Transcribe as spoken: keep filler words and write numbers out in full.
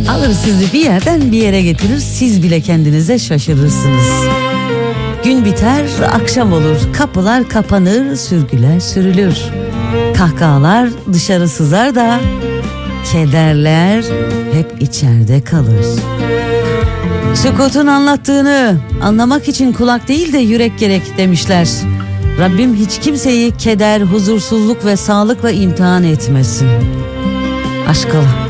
Alır sizi bir yerden bir yere getirir, siz bile kendinize şaşırırsınız. Gün biter, akşam olur, kapılar kapanır, sürgüler sürülür. Kahkahalar dışarı sızar da kederler hep içeride kalır. Sükutun anlattığını anlamak için kulak değil de yürek gerek demişler. Rabbim hiç kimseyi keder, huzursuzluk ve sağlıkla imtihan etmesin. Aşk ola.